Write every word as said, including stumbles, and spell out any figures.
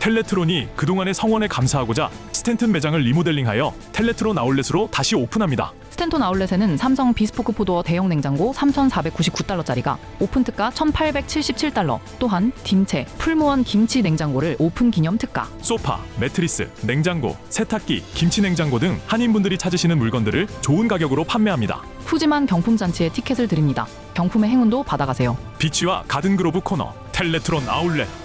텔레트론이 그동안의 성원에 감사하고자 스탠튼 매장을 리모델링하여 텔레트론 아울렛으로 다시 오픈합니다. 스탠톤 아울렛에는 삼성 비스포크 포도어 대형 냉장고 삼천사백구십구 달러짜리가 오픈 특가 천팔백칠십칠 달러, 또한 딤체, 풀무원 김치 냉장고를 오픈 기념 특가, 소파, 매트리스, 냉장고, 세탁기, 김치 냉장고 등 한인분들이 찾으시는 물건들을 좋은 가격으로 판매합니다. 푸짐한 경품 잔치에 티켓을 드립니다. 경품의 행운도 받아가세요. 비치와 가든그로브 코너 텔레트론 아울렛.